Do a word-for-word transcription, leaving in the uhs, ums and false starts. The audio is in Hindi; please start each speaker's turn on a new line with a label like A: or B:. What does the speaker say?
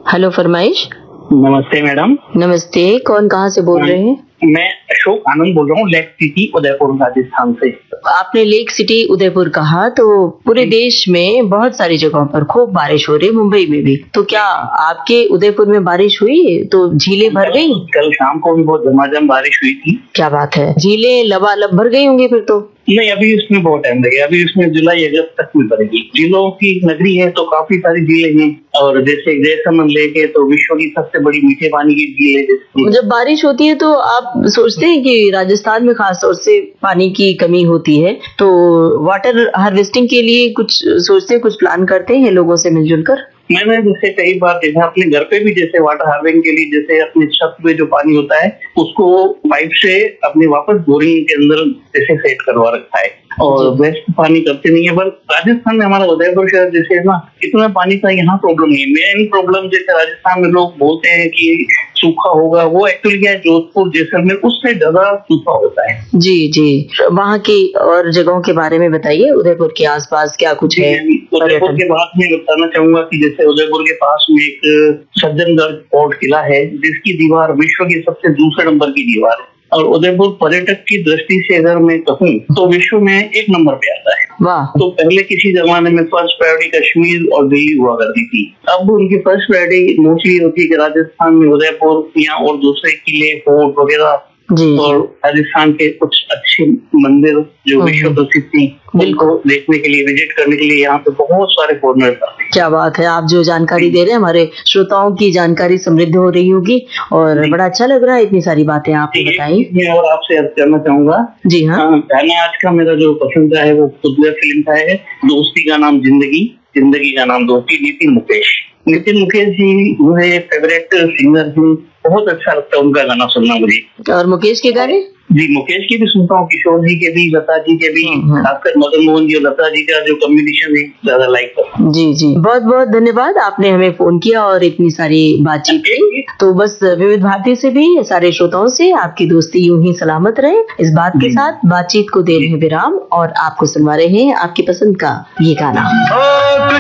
A: हेलो फरमाइश।
B: नमस्ते मैडम।
A: नमस्ते, कौन कहाँ से बोल रहे हैं?
B: मैं अशोक आनंद बोल रहा हूँ, लेक सिटी उदयपुर राजस्थान से।
A: आपने लेक सिटी उदयपुर कहा तो पूरे देश में बहुत सारी जगहों पर खूब बारिश हो रही है, मुंबई में भी। तो क्या आपके उदयपुर में बारिश हुई? तो झीलें भर गई?
B: कल शाम को भी बहुत झमाझम बारिश हुई थी।
A: क्या बात है, झीलें लबालब भर गई होंगी फिर तो?
B: नहीं, अभी उसमें बहुत टाइम लगेगा, अभी उसमें जुलाई अगस्त तक में भरेगी। झीलों की नगरी है तो काफी सारी झीलें हैं, और जैसे जैसलमेर लेक है तो विश्व की सबसे बड़ी मीठे पानी की झील है।
A: जब बारिश होती है तो आप सोचते हैं कि राजस्थान में खास तौर से पानी की कमी होती है, तो वाटर हार्वेस्टिंग के लिए कुछ सोचते हैं, कुछ प्लान करते हैं लोगों से मिलजुल कर?
B: मैंने जैसे कई बार देखा अपने घर पे भी, जैसे वाटर हार्वेस्टिंग के लिए जैसे अपने छत पे जो पानी होता है उसको पाइप से अपने वापस बोरिंग के अंदर जैसे सेट करवा रखा है, और वेस्ट पानी करते नहीं है। पर राजस्थान में हमारा उदयपुर शहर जैसे है ना, इतना पानी का यहाँ प्रॉब्लम नहीं है। मेन प्रॉब्लम जैसे राजस्थान में लोग बोलते हैं कि सूखा होगा, वो एक्चुअली क्या है, जोधपुर जैसलमेर उससे ज्यादा सूखा होता है।
A: जी जी, वहाँ की और जगहों के बारे में बताइए, उदयपुर के आसपास क्या कुछ है?
B: उदयपुर के बाद में बताना चाहूंगा कि जैसे उदयपुर के पास में एक सज्जनगढ़ फोर्ट किला है, जिसकी दीवार विश्व की सबसे दूसरे नंबर की दीवार है, और उदयपुर पर्यटक की दृष्टि से अगर मैं कहूँ तो विश्व में एक नंबर पे आता है।
A: वाह।
B: तो पहले किसी जमाने में फर्स्ट प्रायोरिटी कश्मीर और दिल्ली हुआ करती थी, अब उनकी फर्स्ट प्रायोरिटी मोस्टली होती है कि राजस्थान में उदयपुर या और दूसरे किले फोर्ट वगैरह, और राजस्थान के कुछ अच्छे मंदिर जो विश्व प्रसिद्ध थी उनको देखने के लिए, विजिट करने के लिए यहाँ पे बहुत सारे फॉरेनर्स आते हैं।
A: क्या बात है, आप जो जानकारी दे रहे हैं हमारे श्रोताओं की जानकारी समृद्ध हो रही होगी, और बड़ा अच्छा लग रहा है, इतनी सारी बातें आपने बताई।
B: मैं और आपसे अर्ज करना चाहूंगा।
A: जी हाँ,
B: गाना आज का मेरा जो पसंद का है वो पुतला फिल्म का है, दोस्ती का नाम जिंदगी, जिंदगी का नाम दोस्ती, नितिन मुकेश। नितिन मुकेश जी मुझे फेवरेट सिंगर हैं, बहुत अच्छा लगता है उनका गाना सुनना मुझे।
A: और मुकेश के गाने?
B: जी, मुकेश की भी सुनता हूँ, किशोर जी के भी, लता जी के भी, खासकर मदन मोहन जी और लता जी का जो कॉम्बिनेशन है ज्यादा लाइक करता हूँ।
A: जी जी, बहुत बहुत धन्यवाद, आपने हमें फोन किया और इतनी सारी बातचीत की। तो बस विविध भारती से भी सारे श्रोताओं से आपकी दोस्ती यूं ही सलामत रहे, इस बात के साथ बातचीत को दे रहे हैं विराम, और आपको सुनवा रहे हैं आपकी पसंद का ये गाना।